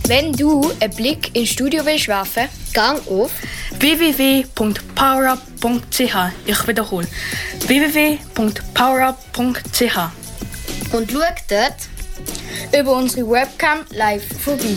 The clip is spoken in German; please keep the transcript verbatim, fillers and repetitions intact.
Wenn du einen Blick ins Studio willst werfen, gang auf w w w punkt powerup punkt c h. Ich wiederhole. w w w punkt powerup punkt c h. und schau dort über unsere Webcam live vorbei.